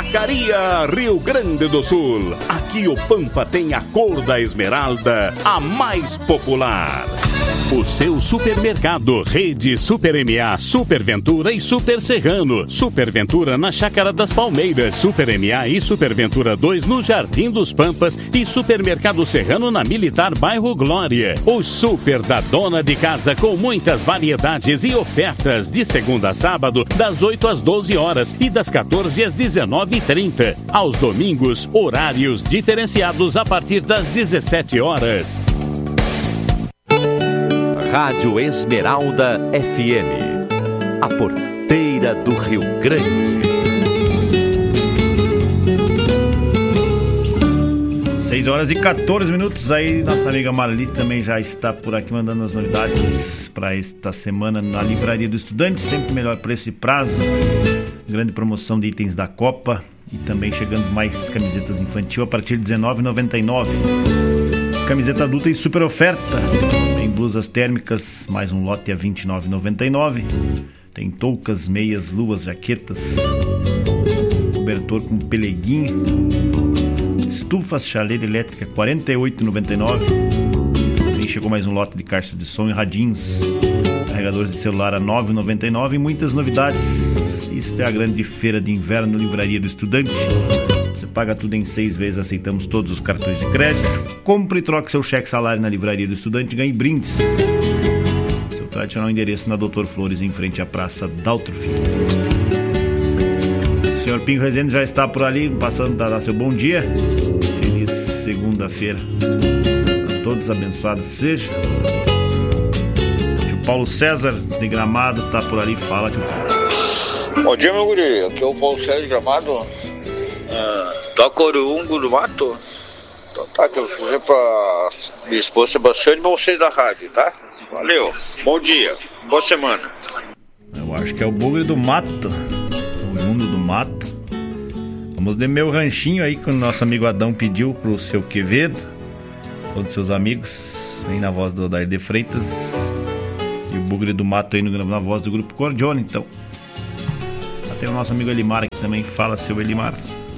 Vacaria Rio Grande do Sul. Aqui o Pampa tem a cor da esmeralda, a mais popular. O seu supermercado, Rede Super MA, Super Ventura e Super Serrano. Super Ventura na Chácara das Palmeiras, Super MA e Super Ventura 2 no Jardim dos Pampas e Supermercado Serrano na Militar Bairro Glória. O Super da Dona de Casa com muitas variedades e ofertas de segunda a sábado das 8 às 12 horas e das 14 às 19h30. Aos domingos, horários diferenciados a partir das 17 horas. Rádio Esmeralda FM, a porteira do Rio Grande. 6 horas e 14 minutos. Aí nossa amiga Marli também já está por aqui mandando as novidades para esta semana na Livraria do Estudante. Sempre melhor preço e prazo, grande promoção de itens da Copa e também chegando mais camisetas infantil a partir de R$19,99. Camiseta adulta e super oferta. Tem blusas térmicas, mais um lote a R$29,99. Tem toucas, meias, luvas, jaquetas, cobertor com peleguinho, estufas, chaleira elétrica R$48,99. Também chegou mais um lote de caixas de som e radinhos, carregadores de celular a R$9,99 e muitas novidades. Isso é a grande feira de inverno Livraria do Estudante. Você paga tudo em 6 vezes, aceitamos todos os cartões de crédito. Compre e troque seu cheque salário na Livraria do Estudante e ganhe brindes. Seu tradicional endereço na Doutor Flores, em frente à Praça Daltro Filho. O senhor Pinho Rezende já está por ali, passando para dar seu bom dia. Feliz segunda-feira a todos, abençoado seja. O Paulo César de Gramado está por ali, fala. Bom dia, meu guri, aqui é o Paulo César de Gramado. Toca Oriungo do Mato. Então tá, que eu vou fazer pra minha esposa Sebastião e pra vocês da rádio, tá? Valeu, bom dia, boa semana. Eu acho que é o Bugre do Mato, o Oriundo do Mato. Vamos de Meu Ranchinho aí, que o nosso amigo Adão pediu pro seu Quevedo, todos seus amigos, aí na voz do Odair de Freitas. E o Bugre do Mato aí na voz do Grupo Cordione, então. Tem o nosso amigo Elimar aqui também. Fala, seu Elimar.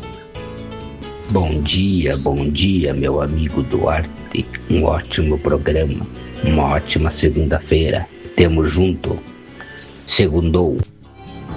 Bom dia, meu amigo Duarte. Um ótimo programa, uma ótima segunda-feira. Tamo junto. Segundou.